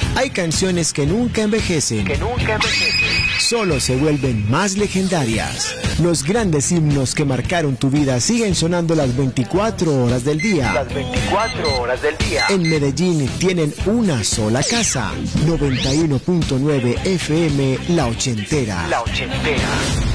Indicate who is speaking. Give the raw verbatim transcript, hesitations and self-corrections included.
Speaker 1: Hay canciones que nunca envejecen,
Speaker 2: que nunca envejecen.
Speaker 1: Solo se vuelven más legendarias. Los grandes himnos que marcaron tu vida siguen sonando las veinticuatro horas del día.
Speaker 2: Las veinticuatro horas del día.
Speaker 1: En Medellín tienen una sola casa. noventa y uno punto nueve F M La Ochentera.
Speaker 2: La Ochentera.